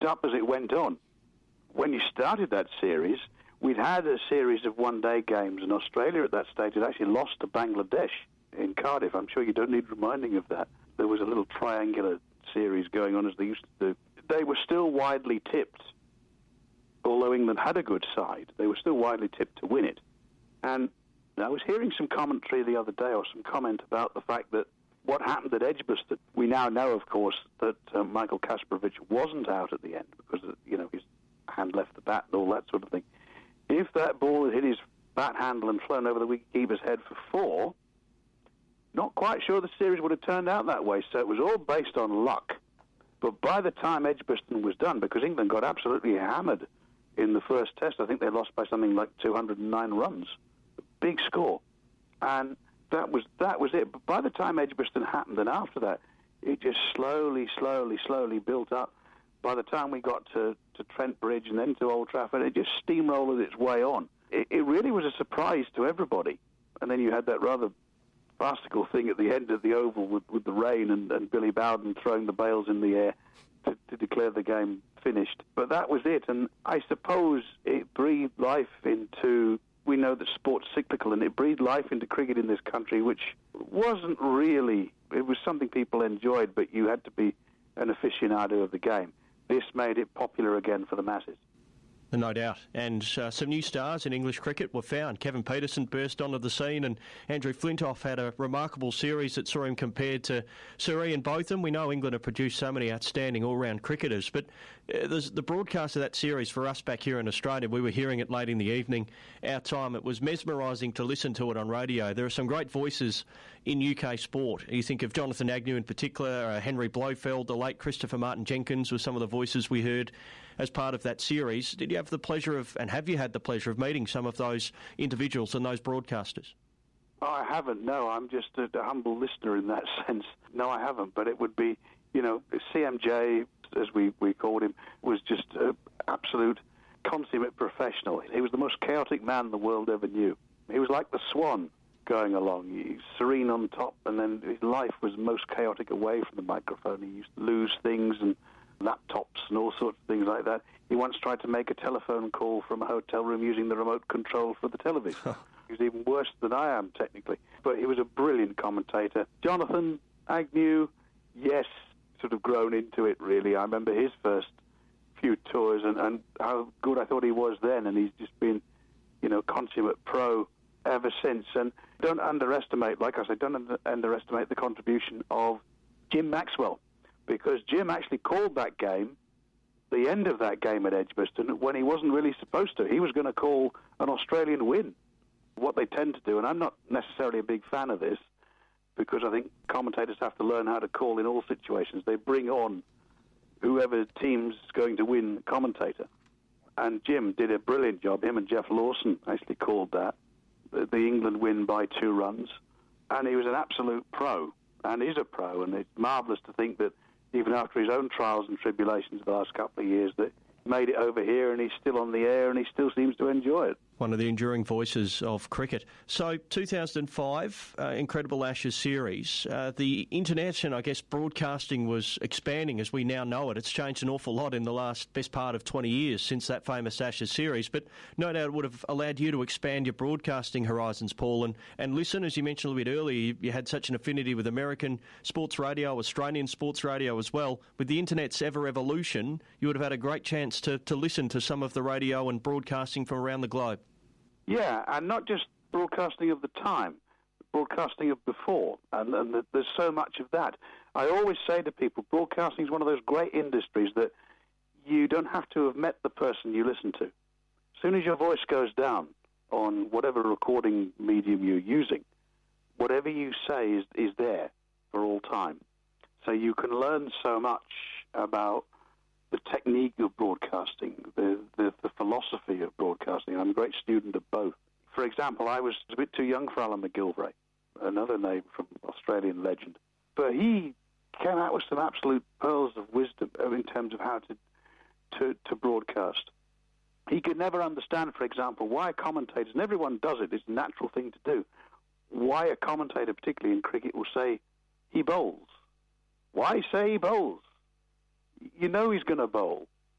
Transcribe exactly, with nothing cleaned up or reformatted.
up as it went on. When you started that series, we'd had a series of one-day games, and Australia at that stage had actually lost to Bangladesh in Cardiff. I'm sure you don't need reminding of that. There was a little triangular series going on as they used to do. They were still widely tipped, although England had a good side. They were still widely tipped to win it. And I was hearing some commentary the other day, or some comment about the fact that what happened at Edgbaston, we now know, of course, that uh, Michael Kasparovich wasn't out at the end because, you know, his hand left the bat and all that sort of thing. If that ball had hit his bat handle and flown over the wicketkeeper's head for four, not quite sure the series would have turned out that way. So it was all based on luck. But by the time Edgbaston was done, because England got absolutely hammered in the first test, I think they lost by something like two hundred nine runs. A big score. And that was that was it. But by the time Edgbaston happened, and after that, it just slowly, slowly, slowly built up. By the time we got to, to Trent Bridge and then to Old Trafford, it just steamrolled its way on. It, it really was a surprise to everybody. And then you had that rather farcical thing at the end of the Oval with, with the rain and, and Billy Bowden throwing the bails in the air to, to declare the game finished. But that was it, and I suppose it breathed life into... We know that sport's cyclical, and it breathed life into cricket in this country, which wasn't really... It was something people enjoyed, but you had to be an aficionado of the game. This made it popular again for the masses. No doubt. And uh, some new stars in English cricket were found. Kevin Pietersen burst onto the scene, and Andrew Flintoff had a remarkable series that saw him compared to Sir Ian Botham. We know England have produced so many outstanding all-round cricketers, but uh, the broadcast of that series for us back here in Australia, we were hearing it late in the evening, our time. It was mesmerising to listen to it on radio. There are some great voices in U K sport. You think of Jonathan Agnew in particular, uh, Henry Blofeld, the late Christopher Martin Jenkins were some of the voices we heard as part of that series. Did you have the pleasure of, and have you had the pleasure of meeting some of those individuals and those broadcasters? Oh, I haven't, no. I'm just a, a humble listener in that sense. No, I haven't, but it would be, you know, C M J, as we, we called him, was just an absolute consummate professional. He was the most chaotic man the world ever knew. He was like the swan going along. He was serene on top, and then his life was most chaotic away from the microphone. He used to lose things and laptops and all sorts of things like that. He once tried to make a telephone call from a hotel room using the remote control for the television. He was even worse than I am, technically. But he was a brilliant commentator. Jonathan Agnew, yes, sort of grown into it, really. I remember his first few tours and, and how good I thought he was then, and he's just been, you know, consummate pro ever since. And don't underestimate, like I said, don't under- underestimate the contribution of Jim Maxwell, because Jim actually called that game, the end of that game at Edgbaston, when he wasn't really supposed to. He was going to call an Australian win. What they tend to do, and I'm not necessarily a big fan of this, because I think commentators have to learn how to call in all situations. They bring on whoever team's going to win commentator. And Jim did a brilliant job. Him and Jeff Lawson actually called that, the, the England win by two runs. And he was an absolute pro, and is a pro, and it's marvellous to think that even after his own trials and tribulations the last couple of years, that he made it over here and he's still on the air and he still seems to enjoy it. One of the enduring voices of cricket. So, two thousand five, uh, Incredible Ashes series. Uh, the internet and, I guess, broadcasting was expanding as we now know it. It's changed an awful lot in the last best part of twenty years since that famous Ashes series. But no doubt it would have allowed you to expand your broadcasting horizons, Paul. And, and listen, as you mentioned a little bit earlier, you, you had such an affinity with American sports radio, Australian sports radio as well. With the internet's ever-evolution, you would have had a great chance to, to listen to some of the radio and broadcasting from around the globe. Yeah, and not just broadcasting of the time, broadcasting of before, and, and there's so much of that. I always say to people, broadcasting is one of those great industries that you don't have to have met the person you listen to. As soon as your voice goes down on whatever recording medium you're using, whatever you say is, is there for all time. So you can learn so much about the technique of broadcasting, the, the, the philosophy of broadcasting. I'm a great student of both. For example, I was a bit too young for Alan McGilvray, another name from Australian legend. But he came out with some absolute pearls of wisdom in terms of how to, to, to broadcast. He could never understand, for example, why commentators, and everyone does it, it's a natural thing to do, why a commentator, particularly in cricket, will say, he bowls. Why say he bowls? You know he's going to bowl.